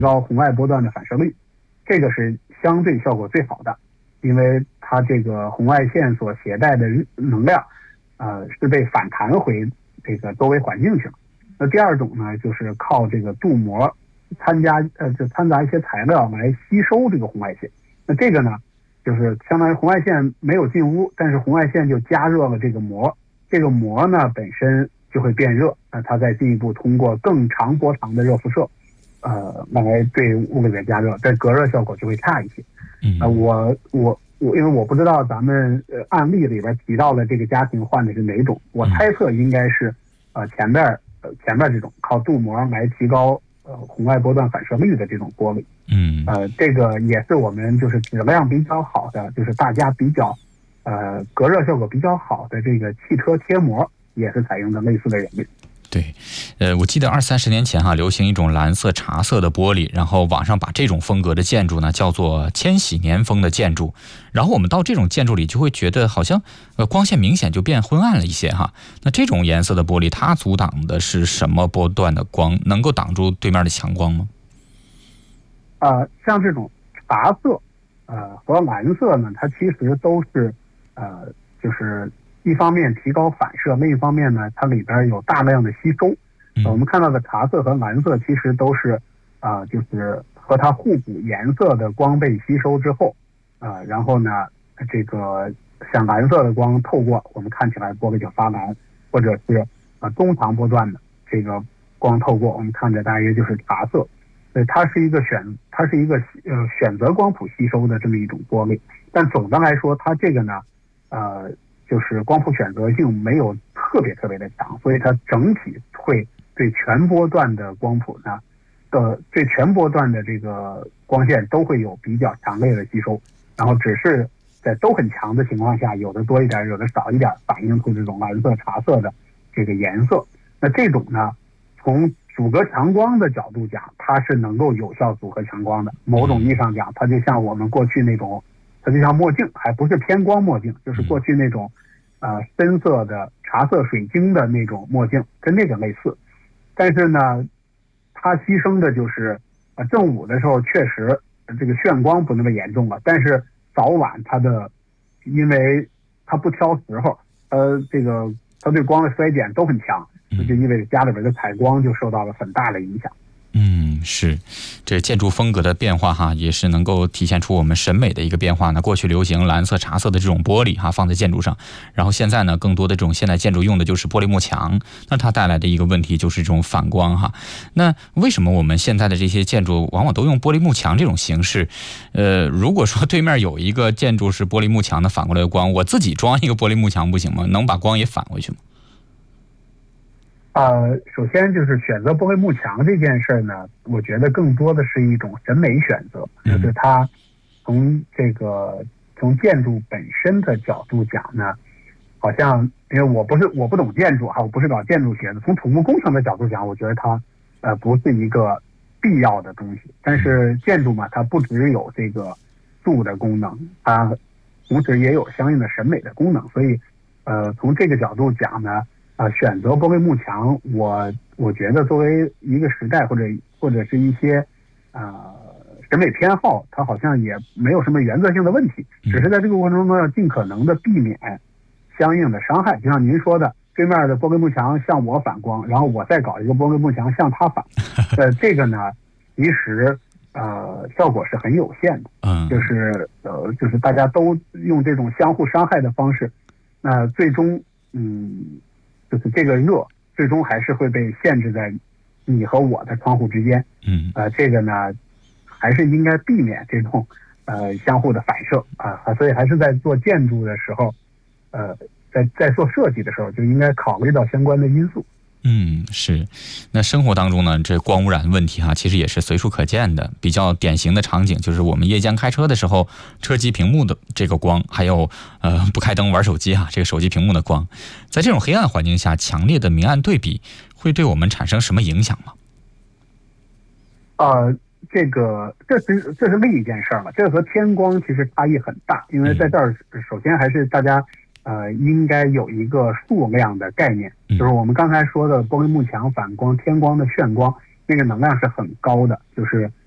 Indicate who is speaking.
Speaker 1: 高红外波段的反射率，这个是相对效果最好的，因为它这个红外线所携带的能量，是被反弹回这个周围环境去了。那第二种呢，就是靠这个镀膜掺杂一些材料来吸收这个红外线。那这个呢，就是相当于红外线没有进屋，但是红外线就加热了这个膜，这个膜呢本身就会变热，那它再进一步通过更长波长的热辐射，来对物理的加热，这隔热效果就会差一些。因为我不知道咱们案例里边提到的这个家庭换的是哪种，我猜测应该是前面这种靠镀膜来提高红外波段反射率的这种玻璃。这个也是我们就是质量比较好的，就是大家比较隔热效果比较好的这个汽车贴膜也是采用的类似的原理。
Speaker 2: 对，我记得20-30年前流行一种蓝色茶色的玻璃，然后网上把这种风格的建筑呢叫做千禧年风的建筑，然后我们到这种建筑里就会觉得好像光线明显就变昏暗了一些哈。那这种颜色的玻璃它阻挡的是什么波段的光？能够挡住对面的强光吗？
Speaker 1: 像这种茶色和蓝色呢，它其实都是就是一方面提高反射，另一方面呢，它里边有大量的吸收。我们看到的茶色和蓝色其实都是就是和它互补颜色的光被吸收之后，然后呢，这个像蓝色的光透过，我们看起来玻璃就发蓝，或者是中长波段的这个光透过，我们看着大约就是茶色。所以它是一个选择光谱吸收的这么一种玻璃。但总的来说，它这个呢，就是光谱选择性没有特别的强，所以它整体会对全波段的光谱呢，对全波段的这个光线都会有比较强烈的吸收，然后只是在都很强的情况下，有的多一点，有的少一点，反映出这种蓝色、茶色的这个颜色。那这种呢，从阻隔强光的角度讲，它是能够有效阻隔强光的。某种意义上讲，它就像我们过去那种，它就像墨镜，还不是偏光墨镜，就是过去那种深色的茶色水晶的那种墨镜，跟那个类似。但是呢，它牺牲的就是正午的时候确实这个眩光不那么严重了，但是早晚因为它不挑时候，它对光的衰减都很强，这就意味着家里边的采光就受到了很大的影响。
Speaker 2: 是，这建筑风格的变化哈，也是能够体现出我们审美的一个变化呢。过去流行蓝色、茶色的这种玻璃哈，放在建筑上，然后现在呢，更多的这种现代建筑用的就是玻璃幕墙，那它带来的一个问题就是这种反光哈。那为什么我们现在的这些建筑往往都用玻璃幕墙这种形式？如果说对面有一个建筑是玻璃幕墙的反过来的光，我自己装一个玻璃幕墙不行吗？能把光也反回去吗？
Speaker 1: 首先就是选择玻璃幕墙这件事呢，我觉得更多的是一种审美选择，就是它从建筑本身的角度讲呢，好像因为我不懂建筑我不是搞建筑学的，从土木工程的角度讲，我觉得它不是一个必要的东西。但是建筑嘛，它不只有这个住的功能，它同时也有相应的审美的功能，所以从这个角度讲呢。选择玻璃幕墙，我觉得作为一个时代或者是一些审美偏好，它好像也没有什么原则性的问题，只是在这个过程中要尽可能的避免相应的伤害。就像您说的，对面的玻璃幕墙向我反光，然后我再搞一个玻璃幕墙向它反，这个呢，其实效果是很有限的。就是大家都用这种相互伤害的方式，那最终就是这个热最终还是会被限制在你和我的窗户之间。这个呢还是应该避免这种相互的反射所以还是在做建筑的时候，在做设计的时候就应该考虑到相关的因素。
Speaker 2: 是。那生活当中呢，这光污染问题其实也是随处可见的。比较典型的场景就是我们夜间开车的时候，车机屏幕的这个光，还有不开灯玩手机这个手机屏幕的光，在这种黑暗环境下，强烈的明暗对比会对我们产生什么影响吗？
Speaker 1: 这是另一件事了。这和天光其实差异很大，因为在这儿首先还是大家应该有一个数量的概念，就是我们刚才说的玻璃幕墙反光、天光的眩光，那个能量是很高的，就是